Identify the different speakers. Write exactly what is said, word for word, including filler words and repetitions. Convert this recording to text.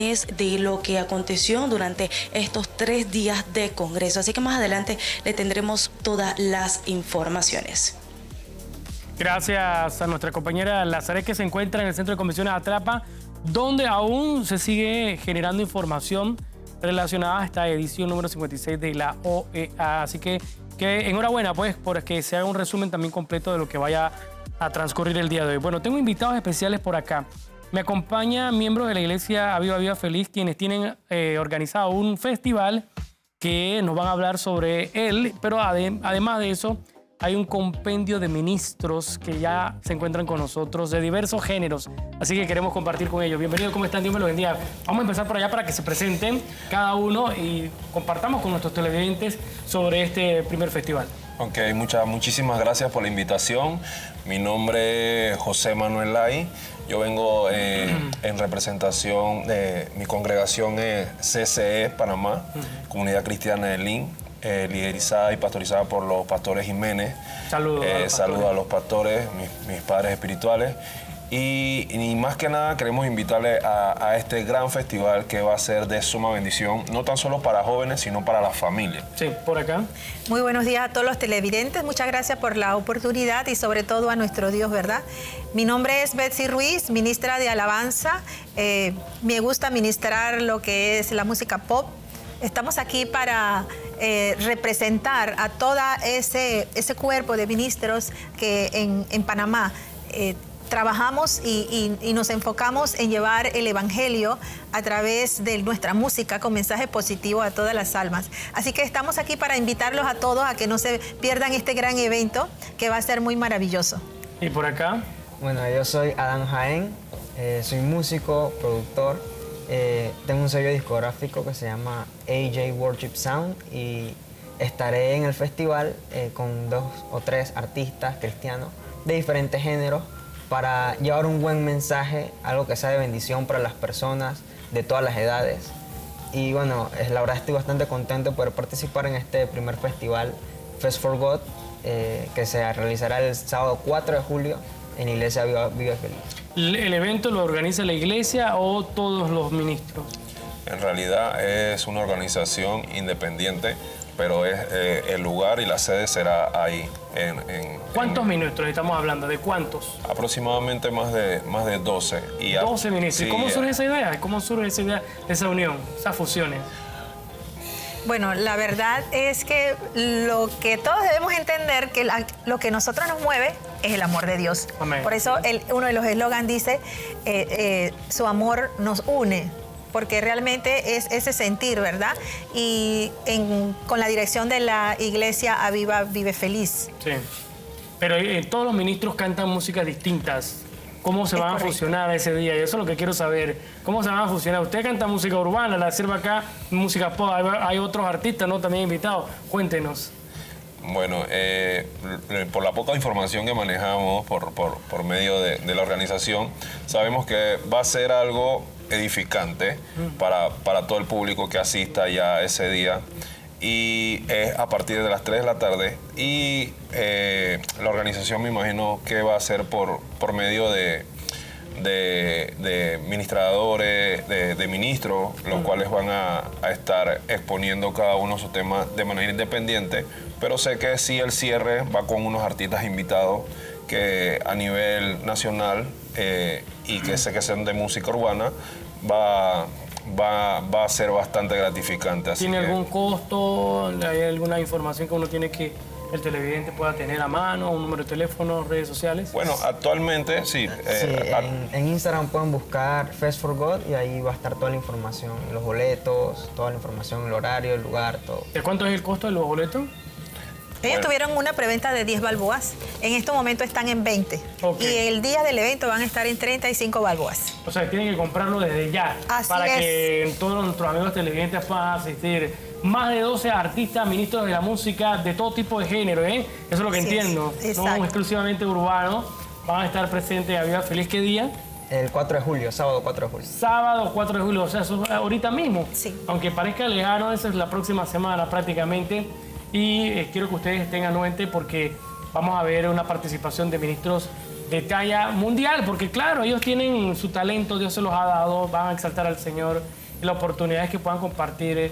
Speaker 1: de lo que aconteció durante estos tres días de Congreso. Así que más adelante le tendremos todas las informaciones.
Speaker 2: Gracias a nuestra compañera Lazaret, que se encuentra en el Centro de Convenciones Atrapa, donde aún se sigue generando información relacionada a esta edición número cincuenta y seis de la O E A. Así que, que enhorabuena, pues, porque se haga un resumen también completo de lo que vaya a transcurrir el día de hoy. Bueno, tengo invitados especiales por acá. Me acompañan miembros de la Iglesia Aviva Viva Feliz, quienes tienen eh, organizado un festival que nos van a hablar sobre él, pero ade además de eso, hay un compendio de ministros que ya se encuentran con nosotros de diversos géneros, así que queremos compartir con ellos. Bienvenidos, ¿cómo están? Dios me los bendiga. Vamos a empezar por allá para que se presenten cada uno y compartamos con nuestros televidentes sobre este primer festival.
Speaker 3: Ok, muchas, muchísimas gracias por la invitación. Mi nombre es José Manuel Lai. Yo vengo eh, en representación de mi congregación es C C E Panamá, Comunidad Cristiana de Lin, eh, liderizada y pastorizada por los pastores Jiménez.
Speaker 2: Saludos
Speaker 3: eh,
Speaker 2: a los
Speaker 3: saludo
Speaker 2: pastores.
Speaker 3: a los pastores, mis, mis padres espirituales. Y, y más que nada queremos invitarle a, a este gran festival que va a ser de suma bendición, no tan solo para jóvenes, sino para la familia.
Speaker 2: Sí, por acá.
Speaker 4: Muy buenos días a todos los televidentes. Muchas gracias por la oportunidad y sobre todo a nuestro Dios, ¿verdad? Mi nombre es Betsy Ruiz, ministra de Alabanza. Eh, me gusta ministrar lo que es la música pop. Estamos aquí para eh, representar a todo ese, ese cuerpo de ministros que en, en Panamá eh, trabajamos y, y, y nos enfocamos en llevar el evangelio a través de nuestra música con mensaje positivo a todas las almas. Así que estamos aquí para invitarlos a todos a que no se pierdan este gran evento que va a ser muy maravilloso.
Speaker 2: ¿Y por acá?
Speaker 5: Bueno, yo soy Adán Jaén, eh, soy músico, productor, eh, tengo un sello discográfico que se llama A J Worship Sound y estaré en el festival eh, con dos o tres artistas cristianos de diferentes géneros para llevar un buen mensaje, algo que sea de bendición para las personas de todas las edades. Y bueno, es, la verdad estoy bastante contento de poder participar en este primer festival, Fest for God, eh, que se realizará el sábado cuatro de julio en la Iglesia Viva, Viva Feliz.
Speaker 2: ¿El evento lo organiza la iglesia o todos los ministros?
Speaker 3: En realidad es una organización independiente, pero es, eh, el lugar y la sede será ahí. En, en,
Speaker 2: ¿Cuántos
Speaker 3: en,
Speaker 2: ministros estamos hablando? ¿De cuántos?
Speaker 3: Aproximadamente más de, más de doce. Y a,
Speaker 2: doce ministros.
Speaker 3: sí,
Speaker 2: ¿Cómo surge
Speaker 3: a,
Speaker 2: esa idea? ¿Cómo surge esa idea, esa unión, esas fusiones?
Speaker 4: Bueno, la verdad es que lo que todos debemos entender que la, lo que nosotros nos mueve es el amor de Dios.
Speaker 2: Amén.
Speaker 4: Por eso el, uno de los eslogans dice, eh, eh, su amor nos une, porque realmente es ese sentir, ¿verdad? Y en, con la dirección de la Iglesia Aviva Vive Feliz.
Speaker 2: Sí. Pero eh, todos los ministros cantan músicas distintas. ¿Cómo se
Speaker 4: Es
Speaker 2: van
Speaker 4: correcto.
Speaker 2: a fusionar ese día? Y eso es lo que quiero saber. ¿Cómo se van a fusionar? Usted canta música urbana, la sirva acá, música pop. Hay, hay otros artistas, ¿no? También invitados. Cuéntenos.
Speaker 3: Bueno, eh, por la poca información que manejamos por, por, por medio de, de la organización, sabemos que va a ser algo edificante mm. para, para todo el público que asista ya ese día. Y es a partir de las tres de la tarde y eh, la organización me imagino que va a ser por, por medio de, de, de ministradores, de, de ministros, los mm. cuales van a, a estar exponiendo cada uno su tema de manera independiente, pero sé que sí el cierre va con unos artistas invitados que a nivel nacional eh, y que sé que son de música urbana, va... Va, va a ser bastante gratificante. Así
Speaker 2: ¿Tiene
Speaker 3: que,
Speaker 2: algún costo? ¿Hay alguna información que uno tiene que el televidente pueda tener a mano? ¿Un número de teléfono, redes sociales?
Speaker 3: Bueno, actualmente sí. Eh,
Speaker 5: sí en, en Instagram pueden buscar Fest for God y ahí va a estar toda la información, los boletos, toda la información, el horario, el lugar, todo.
Speaker 2: ¿De cuánto es el costo de los boletos?
Speaker 4: Ellos
Speaker 3: Bueno.
Speaker 4: tuvieron una preventa de diez balboas. En este momento están en veinte.
Speaker 2: Okay.
Speaker 4: Y el día del evento van a estar en treinta y cinco balboas.
Speaker 2: O sea, tienen que comprarlo desde ya.
Speaker 4: Así
Speaker 2: para
Speaker 4: es.
Speaker 2: que todos nuestros amigos televidentes puedan asistir. Más de doce artistas, ministros de la música, de todo tipo de género, ¿eh? Eso es lo que
Speaker 4: Así
Speaker 2: entiendo.
Speaker 4: es.
Speaker 2: No
Speaker 4: Exacto.
Speaker 2: exclusivamente urbanos. Van a estar presentes a Viva Feliz. ¿Qué día?
Speaker 5: El cuatro de julio, sábado cuatro de julio.
Speaker 2: Sábado cuatro de julio, o sea, eso es ahorita mismo.
Speaker 4: Sí.
Speaker 2: Aunque parezca lejano, esa es la próxima semana prácticamente. Y eh, quiero que ustedes estén anuentes porque vamos a ver una participación de ministros de talla mundial, porque claro, ellos tienen su talento, Dios se los ha dado, van a exaltar al Señor y las oportunidades que puedan compartir